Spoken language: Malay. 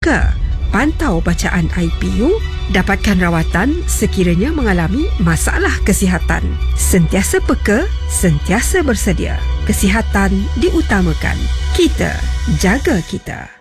peka, pantau bacaan IPU, dapatkan rawatan sekiranya mengalami masalah kesihatan. Sentiasa peka, sentiasa bersedia. Kesihatan diutamakan. Kita jaga kita.